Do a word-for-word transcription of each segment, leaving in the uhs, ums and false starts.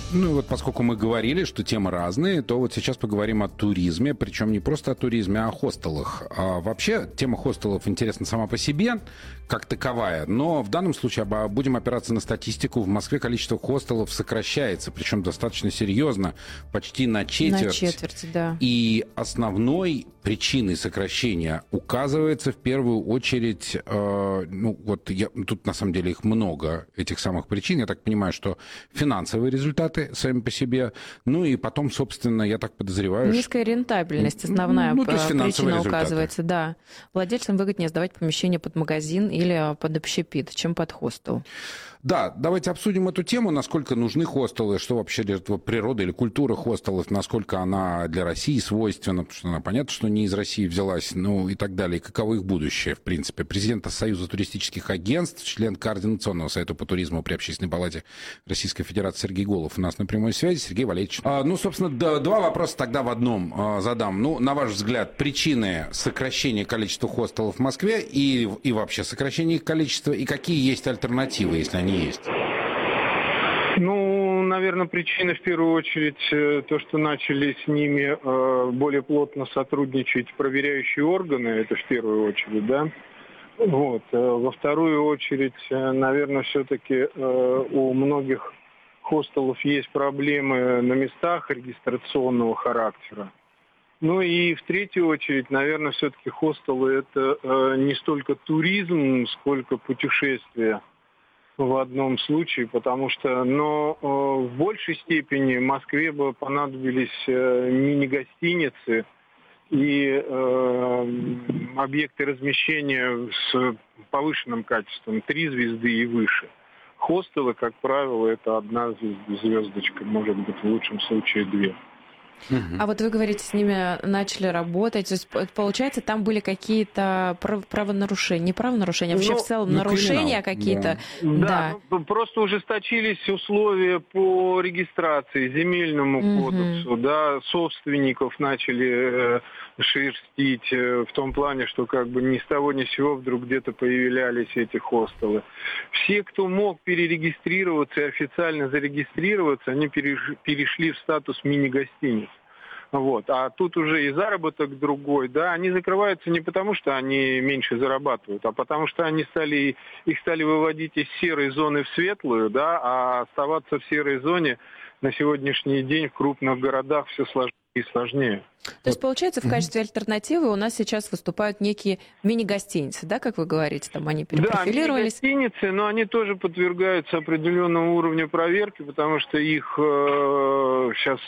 Ну вот поскольку мы говорили, что темы разные, то вот сейчас поговорим о туризме, причем не просто о туризме, а о хостелах. А вообще тема хостелов интересна сама по себе, как таковая, но в данном случае будем опираться на статистику. В Москве количество хостелов сокращается, причем достаточно серьезно, почти на четверть. На четверть, да. И основной причиной сокращения указывается в первую очередь, э, ну вот я, тут на самом деле их много, этих самых причин. Я так понимаю, что финансовые результаты сами по себе. Ну и потом, собственно, я так подозреваю... Низкая рентабельность основная ну, то есть причина результаты. Указывается, да. Владельцам выгоднее сдавать помещение под магазин или под общепит, чем под хостел. Да, давайте обсудим эту тему, насколько нужны хостелы, что вообще природа или культура хостелов, насколько она для России свойственна, потому что она, понятно, что не из России взялась, ну и так далее, и каково их будущее, в принципе. Президент Союза туристических агентств, член Координационного совета по туризму при Общественной палате Российской Федерации Сергей Голов у нас на прямой связи. Сергей Валерьевич. А, ну, собственно, да, два вопроса тогда в одном а, задам. Ну, на ваш взгляд, причины сокращения количества хостелов в Москве и, и вообще сокращения их количества, и какие есть альтернативы, если они есть? Ну, наверное, причина в первую очередь то, что начали с ними э, более плотно сотрудничать проверяющие органы, это в первую очередь, да. Вот. Во вторую очередь, наверное, все-таки э, у многих хостелов есть проблемы на местах регистрационного характера. Ну и в третью очередь, наверное, все-таки хостелы это э, не столько туризм, сколько путешествия в одном случае, потому что, но э, в большей степени Москве бы понадобились э, мини-гостиницы и э, объекты размещения с повышенным качеством, три звезды и выше. Хостелы, как правило, это одна звездочка, может быть, в лучшем случае две. А вот вы говорите, с ними начали работать, то есть, получается, там были какие-то правонарушения, не правонарушения, а вообще ну, в целом ну, нарушения криминал, какие-то? Да, да. да. Ну, просто ужесточились условия по регистрации, земельному Угу. кодексу, да, собственников начали э, шерстить э, в том плане, что как бы ни с того ни с сего вдруг где-то появлялись эти хостелы. Все, кто мог перерегистрироваться и официально зарегистрироваться, они переш- перешли в статус мини-гостиниц. Вот. А тут уже и заработок другой, да, они закрываются не потому, что они меньше зарабатывают, а потому что они стали, их стали выводить из серой зоны в светлую, да, а оставаться в серой зоне на сегодняшний день в крупных городах все сложнее и сложнее. То есть, получается, в качестве альтернативы у нас сейчас выступают некие мини-гостиницы, да, как вы говорите, там они перепрофилировались? Да, мини-гостиницы, но они тоже подвергаются определенному уровню проверки, потому что их э, сейчас...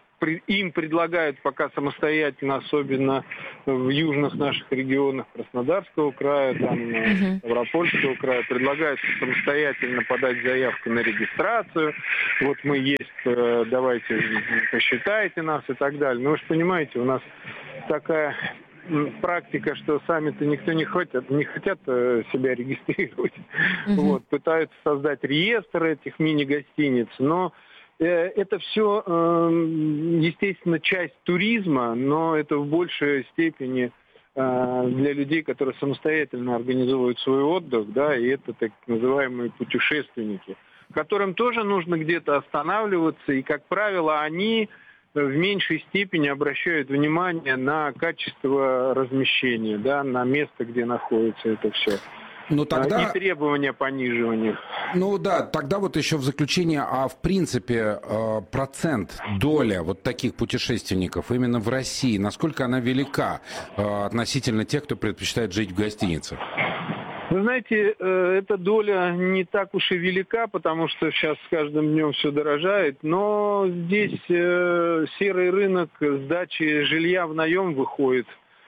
им предлагают пока самостоятельно, особенно в южных наших регионах Краснодарского края, там, uh-huh. Ставропольского края, предлагают самостоятельно подать заявку на регистрацию. Вот мы есть, давайте посчитайте нас и так далее. Но вы же понимаете, у нас такая практика, что сами-то никто не хотят, не хотят себя регистрировать. Uh-huh. Вот, пытаются создать реестр этих мини-гостиниц, но это все, естественно, часть туризма, но это в большей степени для людей, которые самостоятельно организовывают свой отдых, да, и это так называемые путешественники, которым тоже нужно где-то останавливаться, и, как правило, они в меньшей степени обращают внимание на качество размещения, да, на место, где находится это все. Ну, тогда... И требования пониживания. Ну да, тогда вот еще в заключение, а в принципе процент, доля вот таких путешественников именно в России, насколько она велика относительно тех, кто предпочитает жить в гостиницах? Вы знаете, эта доля не так уж и велика, потому что сейчас с каждым днем все дорожает, но здесь серый рынок сдачи жилья в наем выходит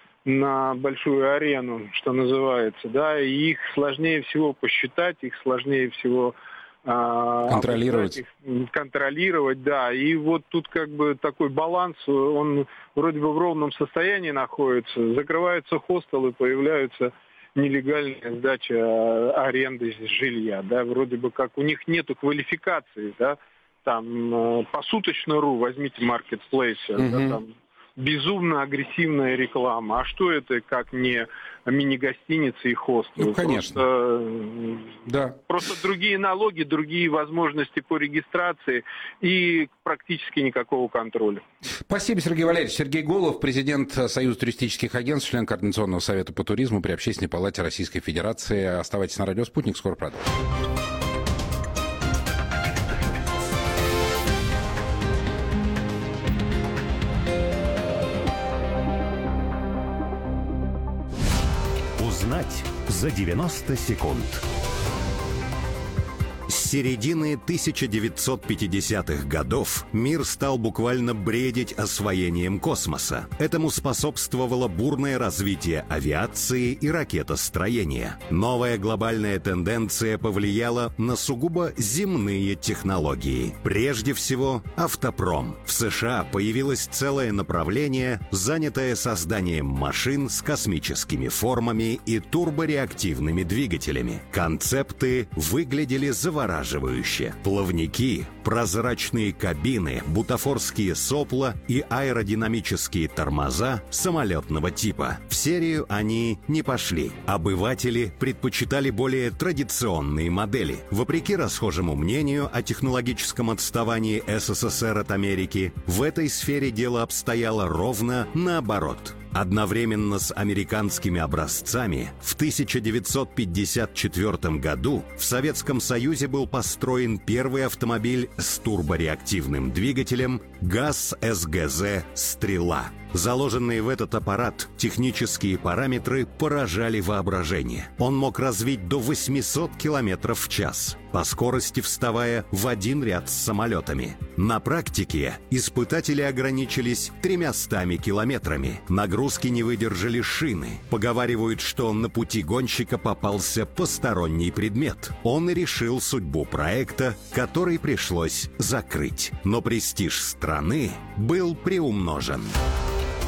на большую арену, что называется, да, и их сложнее всего посчитать, их сложнее всего контролировать. Их, контролировать, да, и вот тут как бы такой баланс, он вроде бы в ровном состоянии находится, закрываются хостелы, появляются нелегальная сдача аренды жилья, да, вроде бы как у них нету квалификации, да, там посуточно.ру, возьмите маркетплейсы, угу. да, там безумно агрессивная реклама. А что это, как не мини-гостиницы и хостелы? Ну, конечно. Просто, да. просто другие налоги, другие возможности по регистрации и практически никакого контроля. Спасибо, Сергей Валерьевич. Сергей Голов, президент Союза туристических агентств, член Координационного совета по туризму при Общественной палате Российской Федерации. Оставайтесь на радио «Спутник», скоро продолжим. Узнать за девяносто секунд. С середины тысяча девятьсот пятидесятых годов мир стал буквально бредить освоением космоса. Этому способствовало бурное развитие авиации и ракетостроения. Новая глобальная тенденция повлияла на сугубо земные технологии. Прежде всего, автопром. В США появилось целое направление, занятое созданием машин с космическими формами и турбореактивными двигателями. Концепты выглядели завораживающе. Плавники, прозрачные кабины, бутафорские сопла и аэродинамические тормоза самолетного типа. В серию они не пошли. Обыватели предпочитали более традиционные модели. Вопреки расхожему мнению о технологическом отставании СССР от Америки, в этой сфере дело обстояло ровно наоборот. Одновременно с американскими образцами в тысяча девятьсот пятьдесят четвёртом году в Советском Союзе был построен первый автомобиль с турбореактивным двигателем ГАЗ-СГЗ «Стрела». Заложенные в этот аппарат технические параметры поражали воображение. Он мог развить до восемьсот километров в час, по скорости вставая в один ряд с самолетами. На практике испытатели ограничились тремястами километрами. Нагрузки не выдержали шины. Поговаривают, что на пути гонщика попался посторонний предмет. Он и решил судьбу проекта, который пришлось закрыть. Но престиж страны был приумножен.